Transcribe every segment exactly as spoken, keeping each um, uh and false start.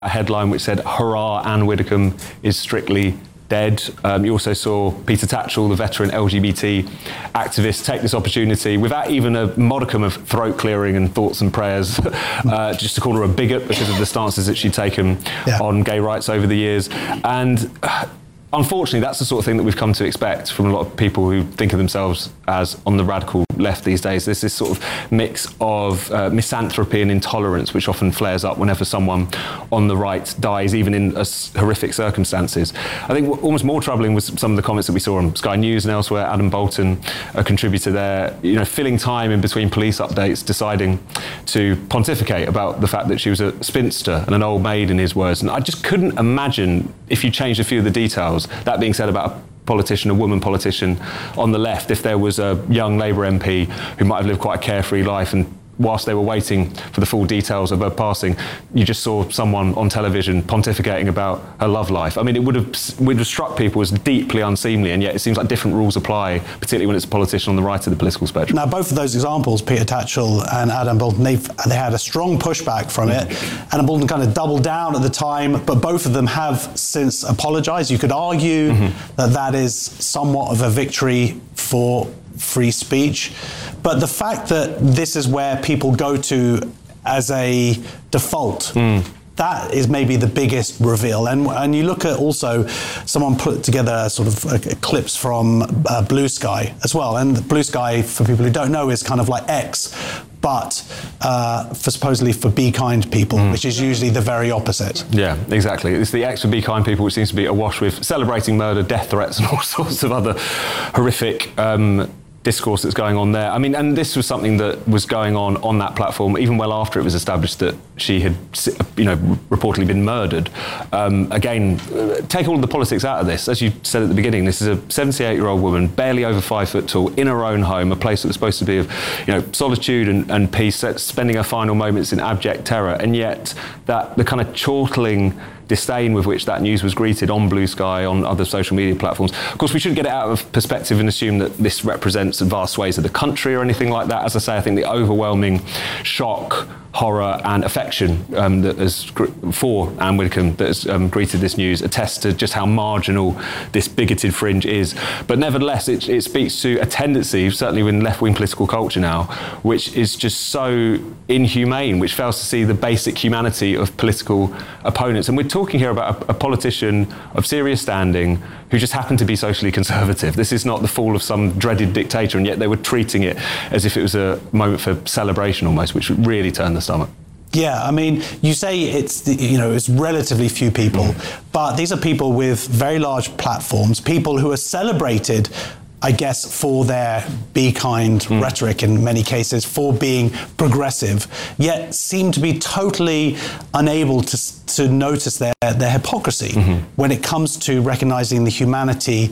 a headline which said, "Hurrah, Anne Widdecombe is strictly dead." Um, you also saw Peter Tatchell, the veteran L G B T activist, take this opportunity without even a modicum of throat clearing and thoughts and prayers, uh, just to call her a bigot because of the stances that she'd taken yeah. on gay rights over the years. And uh, unfortunately, that's the sort of thing that we've come to expect from a lot of people who think of themselves as on the radical left these days. There's this sort of mix of uh, misanthropy and intolerance which often flares up whenever someone on the right dies, even in uh, horrific circumstances. I think what almost more troubling was some of the comments that we saw on Sky News and elsewhere. Adam Bolton, a contributor there, you know, filling time in between police updates, deciding to pontificate about the fact that she was a spinster and an old maid, in his words. And I just couldn't imagine, if you changed a few of the details, that being said about a politician, a woman politician on the left, if there was a young Labour M P who might have lived quite a carefree life, and whilst they were waiting for the full details of her passing, you just saw someone on television pontificating about her love life. I mean, it would have, would have struck people as deeply unseemly, and yet it seems like different rules apply, particularly when it's a politician on the right of the political spectrum. Now, both of those examples, Peter Tatchell and Adam Bolton, they've, they had a strong pushback from it. Adam Bolton kind of doubled down at the time, but both of them have since apologised. You could argue mm-hmm. that that is somewhat of a victory for free speech. But the fact that this is where people go to as a default, mm. that is maybe the biggest reveal. And and you look at also, someone put together sort of uh, clips from uh, Blue Sky as well. And Blue Sky, for people who don't know, is kind of like X, but uh, for supposedly for be kind people, mm. which is usually the very opposite. Yeah, exactly. It's the X for be kind people, which seems to be awash with celebrating murder, death threats, and all sorts of other horrific um, discourse that's going on there. I mean, and this was something that was going on on that platform even well after it was established that she had, you know, reportedly been murdered. Um, again, take all of the politics out of this. As you said at the beginning, this is a seventy-eight-year-old woman, barely over five foot tall, in her own home, a place that was supposed to be of, you know, solitude and, and peace, spending her final moments in abject terror, and yet that the kind of chortling disdain with which that news was greeted on Blue Sky, on other social media platforms. Of course, we shouldn't get it out of perspective and assume that this represents vast swathes of the country or anything like that. As I say, I think the overwhelming shock, horror and affection um, that has, for Anne Widdecombe that has um, greeted this news attests to just how marginal this bigoted fringe is. But nevertheless, it, it speaks to a tendency, certainly in left-wing political culture now, which is just so inhumane, which fails to see the basic humanity of political opponents. And we're talking here about a, a politician of serious standing who just happened to be socially conservative. This is not the fall of some dreaded dictator, and yet they were treating it as if it was a moment for celebration almost, which would really turn the stomach. Yeah, I mean, you say it's, you know, it's relatively few people, mm. but these are people with very large platforms, people who are celebrated, I guess, for their be kind mm. rhetoric in many cases, for being progressive, yet seem to be totally unable to to notice their, their hypocrisy mm-hmm. when it comes to recognizing the humanity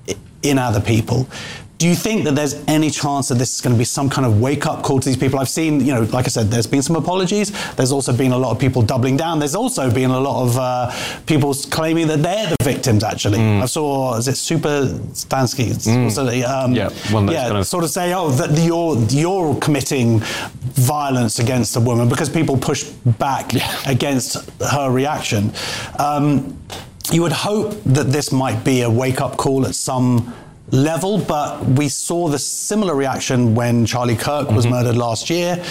in other people. Do you think that there's any chance that this is going to be some kind of wake-up call to these people? I've seen, you know, like I said, there's been some apologies. There's also been a lot of people doubling down. There's also been a lot of uh, people claiming that they're the victims, actually. Mm. I saw, is it Super Stansky? Mm. Um, yeah, one yeah kind of sort of say, oh, that you're, you're committing violence against a woman because people push back yeah. against her reaction. Um, you would hope that this might be a wake-up call at some level, but we saw the similar reaction when Charlie Kirk was mm-hmm. murdered last year,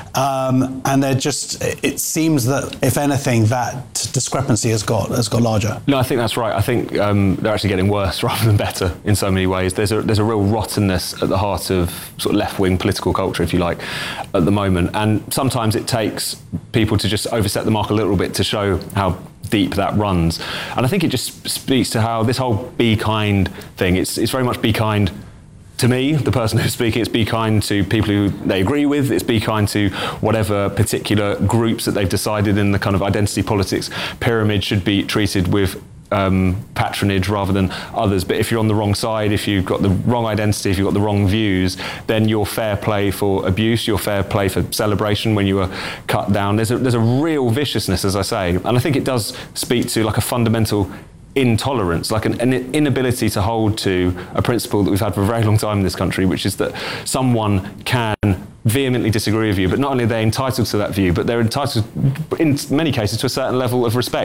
um, and they're just, it seems that if anything that discrepancy has got has got larger. No, I think that's right. I think um, they're actually getting worse rather than better in so many ways. There's a there's a real rottenness at the heart of sort of left-wing political culture, if you like, at the moment, and sometimes it takes people to just overstep the mark a little bit to show how deep that runs. And I think it just speaks to how this whole be kind thing, it's it's very much be kind to me, the person who's speaking, it's be kind to people who they agree with, it's be kind to whatever particular groups that they've decided in the kind of identity politics pyramid should be treated with Um, patronage rather than others. But if you're on the wrong side, if you've got the wrong identity, if you've got the wrong views, then you're fair play for abuse, you're fair play for celebration when you are cut down. There's a, there's a real viciousness, as I say, and I think it does speak to like a fundamental intolerance, like an, an inability to hold to a principle that we've had for a very long time in this country, which is that someone can vehemently disagree with you, but not only are they entitled to that view, but they're entitled, in many cases, to a certain level of respect.